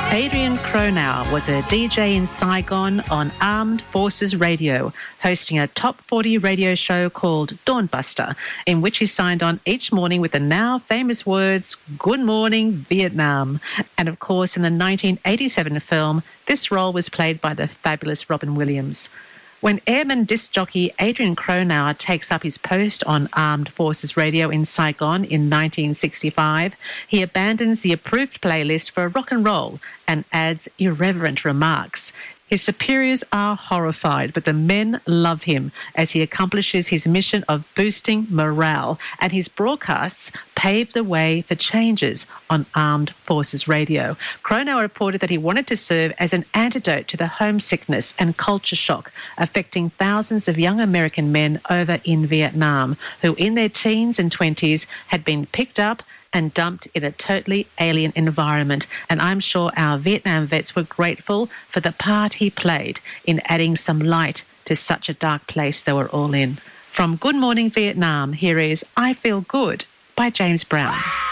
Adrian Cronauer was a DJ in Saigon on Armed Forces Radio, hosting a top 40 radio show called Dawnbuster, in which he signed on each morning with the now famous words, "Good morning, Vietnam." And of course, in the 1987 film, this role was played by the fabulous Robin Williams. When airman disc jockey Adrian Cronauer takes up his post on Armed Forces Radio in Saigon in 1965, he abandons the approved playlist for rock and roll and adds irreverent remarks. His superiors are horrified, but the men love him as he accomplishes his mission of boosting morale, and his broadcasts paved the way for changes on Armed Forces Radio. Cronauer reported that he wanted to serve as an antidote to the homesickness and culture shock affecting thousands of young American men over in Vietnam, who in their teens and 20s had been picked up and dumped in a totally alien environment. And I'm sure our Vietnam vets were grateful for the part he played in adding some light to such a dark place they were all in. From Good Morning Vietnam, here is I Feel Good by James Brown.